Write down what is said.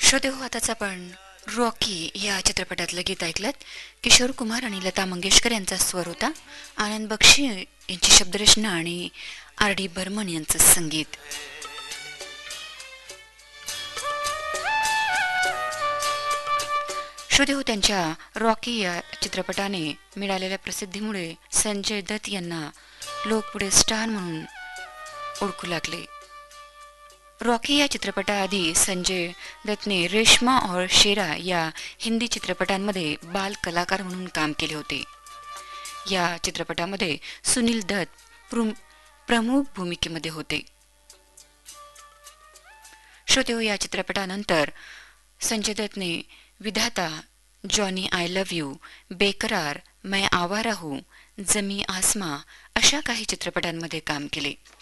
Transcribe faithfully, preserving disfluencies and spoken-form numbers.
श्रोते हो, आताच आपण रॉकी या चित्रपटातलं गीत ऐकलं. किशोर कुमार आणि लता मंगेशकर यांचा स्वर होता. आनंद बक्षी यांची शब्दरचना आणि आर डी बर्मन यांचं संगीत. श्रोते हो, त्यांच्या रॉकी या चित्रपटाने मिळालेल्या प्रसिद्धीमुळे संजय दत्त यांना लोक पुढे स्टार म्हणून ओळखू लागले. रॉकी या चित्रपटाआधी संजय दत्तने रेशमा और शेरा या हिंदी चित्रपटांमध्ये बाल कलाकार म्हणून काम केले होते. या चित्रपटामध्ये सुनील दत्त प्रमुख भूमिकेमध्ये होते. श्रोते हो, या चित्रपटानंतर संजय दत्तने विधाता, जॉनी आय लव्ह यू, बेकरार, मैं आवारा हूं, जमी आसमा अशा काही चित्रपटांमध्ये काम केले.